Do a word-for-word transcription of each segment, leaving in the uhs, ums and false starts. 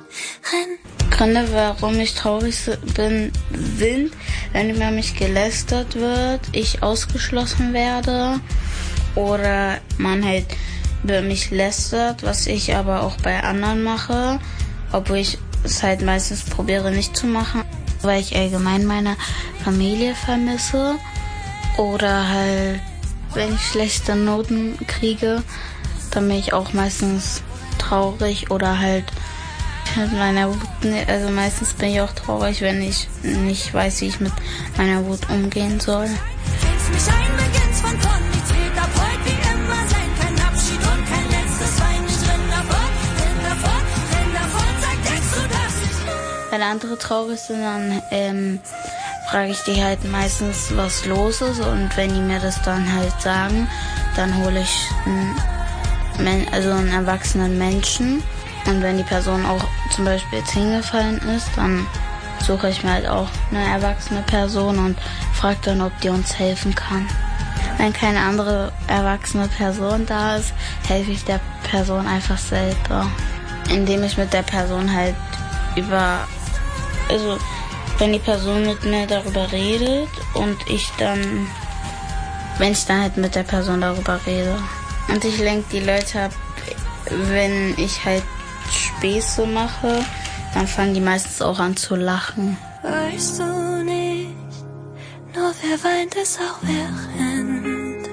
Gründe, warum ich traurig bin, sind, wenn über mich gelästert wird, ich ausgeschlossen werde oder man halt über mich lästert, was ich aber auch bei anderen mache, obwohl ich es halt meistens probiere nicht zu machen, weil ich allgemein meine Familie vermisse oder halt, wenn ich schlechte Noten kriege, dann bin ich auch meistens traurig oder halt mit meiner Wut, also meistens bin ich auch traurig, wenn ich nicht weiß, wie ich mit meiner Wut umgehen soll. Wenn andere traurig sind, dann ähm, frage ich die halt meistens, was los ist, und wenn die mir das dann halt sagen, dann hole ich einen, also einen erwachsenen Menschen. Und wenn die Person auch zum Beispiel jetzt hingefallen ist, dann suche ich mir halt auch eine erwachsene Person und frage dann, ob die uns helfen kann. Wenn keine andere erwachsene Person da ist, helfe ich der Person einfach selber. Indem ich mit der Person halt über, also wenn die Person mit mir darüber redet und ich dann, wenn ich dann halt mit der Person darüber rede. Und ich lenke die Leute ab, wenn ich halt Späße mache, dann fangen die meistens auch an zu lachen. Weißt du nicht, nur wer weint, ist auch wer rennt.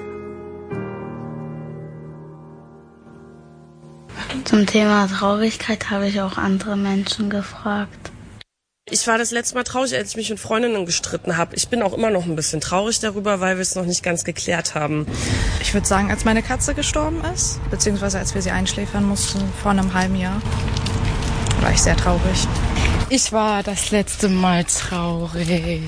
Zum Thema Traurigkeit habe ich auch andere Menschen gefragt. Ich war das letzte Mal traurig, als ich mich mit Freundinnen gestritten habe. Ich bin auch immer noch ein bisschen traurig darüber, weil wir es noch nicht ganz geklärt haben. Ich würde sagen, als meine Katze gestorben ist, beziehungsweise als wir sie einschläfern mussten vor einem halben Jahr, war ich sehr traurig. Ich war das letzte Mal traurig,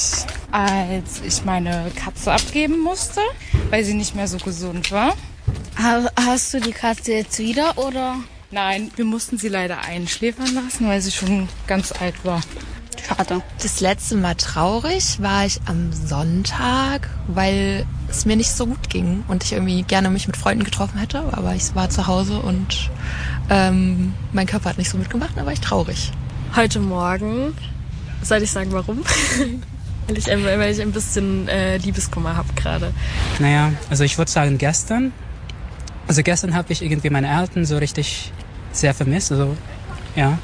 als ich meine Katze abgeben musste, weil sie nicht mehr so gesund war. Hast du die Katze jetzt wieder, oder? Nein, wir mussten sie leider einschläfern lassen, weil sie schon ganz alt war. Schade. Das letzte Mal traurig war ich am Sonntag, weil es mir nicht so gut ging und ich irgendwie gerne mich mit Freunden getroffen hätte, aber ich war zu Hause und ähm, mein Körper hat nicht so mitgemacht, da war ich traurig. Heute Morgen, soll ich sagen warum? weil, ich, weil ich ein bisschen äh, Liebeskummer habe gerade. Naja, also ich würde sagen gestern. Also gestern habe ich irgendwie meine Eltern so richtig sehr vermisst. Also, ja.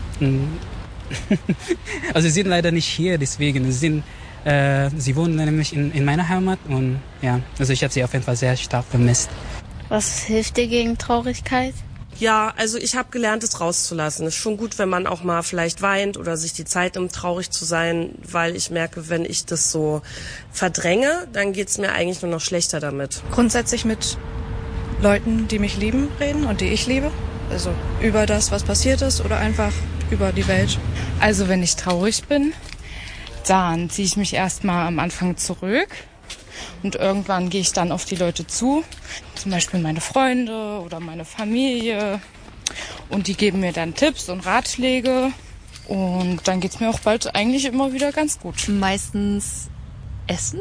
Also sie sind leider nicht hier, deswegen. Sie, sind, äh, sie wohnen nämlich in, in meiner Heimat und ja, also ich habe sie auf jeden Fall sehr stark vermisst. Was hilft dir gegen Traurigkeit? Ja, also ich habe gelernt, es rauszulassen. Es ist schon gut, wenn man auch mal vielleicht weint oder sich die Zeit nimmt, traurig zu sein, weil ich merke, wenn ich das so verdränge, dann geht's mir eigentlich nur noch schlechter damit. Grundsätzlich mit Leuten, die mich lieben, reden und die ich liebe. Also über das, was passiert ist oder einfach über die Welt. Also wenn ich traurig bin, dann ziehe ich mich erstmal am Anfang zurück und irgendwann gehe ich dann auf die Leute zu, zum Beispiel meine Freunde oder meine Familie, und die geben mir dann Tipps und Ratschläge und dann geht's mir auch bald eigentlich immer wieder ganz gut. Meistens Essen,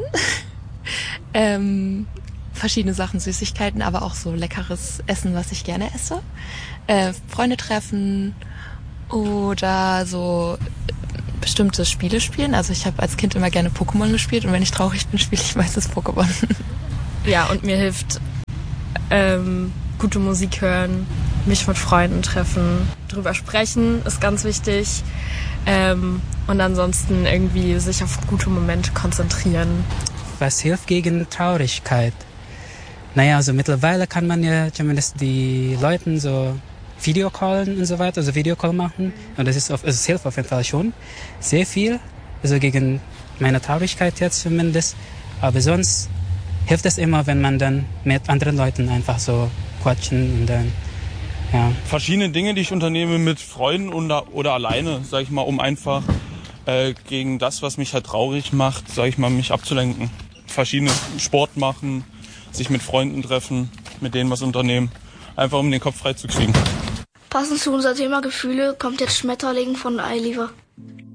ähm, verschiedene Sachen, Süßigkeiten, aber auch so leckeres Essen, was ich gerne esse. Äh, Freunde treffen oder so bestimmte Spiele spielen. Also ich habe als Kind immer gerne Pokémon gespielt und wenn ich traurig bin, spiele ich meistens Pokémon. Ja, und mir hilft ähm, gute Musik hören, mich mit Freunden treffen, drüber sprechen, ist ganz wichtig. Ähm, und ansonsten irgendwie sich auf gute Momente konzentrieren. Was hilft gegen Traurigkeit? Naja, also mittlerweile kann man ja zumindest die Leuten so Videocallen und so weiter, also Videocall machen. Und das ist auf, also es hilft auf jeden Fall schon sehr viel, also gegen meine Traurigkeit jetzt zumindest. Aber sonst hilft es immer, wenn man dann mit anderen Leuten einfach so quatschen und dann, ja. Verschiedene Dinge, die ich unternehme mit Freunden oder, oder alleine, sag ich mal, um einfach äh, gegen das, was mich halt traurig macht, sag ich mal, mich abzulenken. Verschiedene Sport machen, sich mit Freunden treffen, mit denen was unternehmen, einfach um den Kopf frei zu kriegen. Passend zu unser Thema Gefühle kommt jetzt Schmetterling von Eiliver.